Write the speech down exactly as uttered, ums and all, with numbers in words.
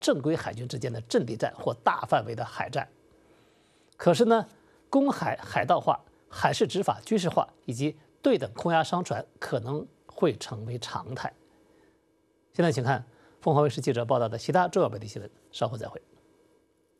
正规海军之间的阵地战或大范围的海战。可是呢，公海海盗化、海事执法军事化以及对等空压商船可能会成为常态。现在请看凤凰卫视记者报道的其他重要本地新闻，稍后再会。